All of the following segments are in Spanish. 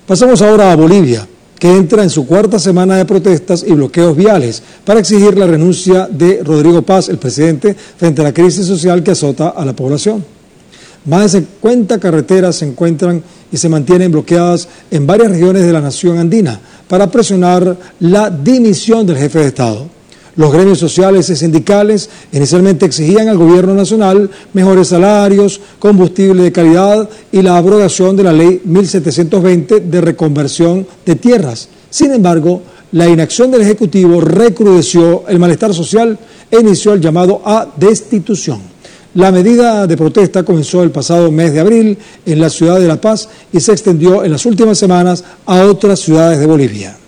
Pasamos ahora a Bolivia, que entra en su cuarta semana de protestas y bloqueos viales para exigir la renuncia de Rodrigo Paz, el presidente, frente a la crisis social que azota a la población. Más de 50 carreteras se encuentran y se mantienen bloqueadas en varias regiones de la nación andina para presionar la dimisión del jefe de Estado. Los gremios sociales y sindicales inicialmente exigían al gobierno nacional mejores salarios, combustible de calidad y la abrogación de la ley 1720 de reconversión de tierras. Sin embargo, la inacción del Ejecutivo recrudeció el malestar social e inició el llamado a destitución. La medida de protesta comenzó el pasado mes de abril en la ciudad de La Paz y se extendió en las últimas semanas a otras ciudades de Bolivia.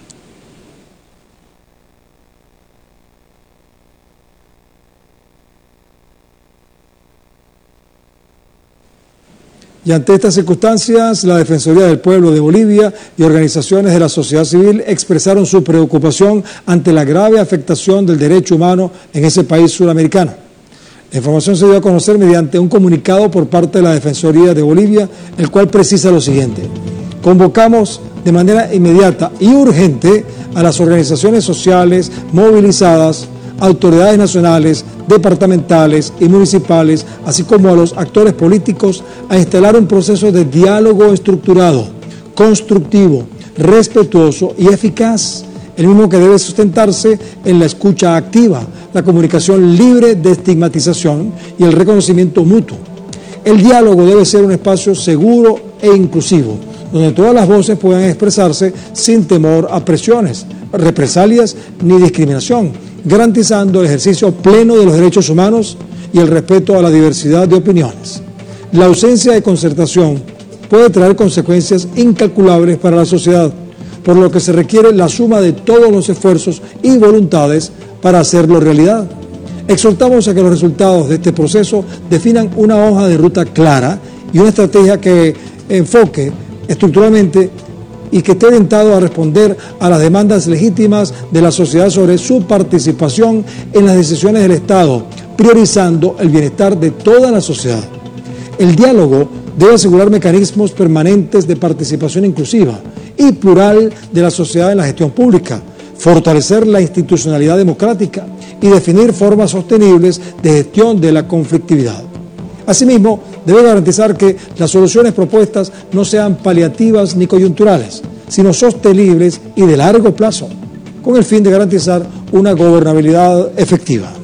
Y ante estas circunstancias, la Defensoría del Pueblo de Bolivia y organizaciones de la sociedad civil expresaron su preocupación ante la grave afectación del derecho humano en ese país suramericano. La información se dio a conocer mediante un comunicado por parte de la Defensoría de Bolivia, el cual precisa lo siguiente: convocamos de manera inmediata y urgente a las organizaciones sociales movilizadas, autoridades nacionales, departamentales y municipales, así como a los actores políticos, a instalar un proceso de diálogo estructurado, constructivo, respetuoso y eficaz, el mismo que debe sustentarse en la escucha activa, la comunicación libre de estigmatización y el reconocimiento mutuo. El diálogo debe ser un espacio seguro e inclusivo, donde todas las voces puedan expresarse sin temor a presiones, represalias ni discriminación, garantizando el ejercicio pleno de los derechos humanos y el respeto a la diversidad de opiniones. La ausencia de concertación puede traer consecuencias incalculables para la sociedad, por lo que se requiere la suma de todos los esfuerzos y voluntades para hacerlo realidad. Exhortamos a que los resultados de este proceso definan una hoja de ruta clara y una estrategia que enfoque estructuralmente y que esté orientado a responder a las demandas legítimas de la sociedad sobre su participación en las decisiones del Estado, priorizando el bienestar de toda la sociedad. El diálogo debe asegurar mecanismos permanentes de participación inclusiva y plural de la sociedad en la gestión pública, fortalecer la institucionalidad democrática y definir formas sostenibles de gestión de la conflictividad. Asimismo, debe garantizar que las soluciones propuestas no sean paliativas ni coyunturales, sino sostenibles y de largo plazo, con el fin de garantizar una gobernabilidad efectiva.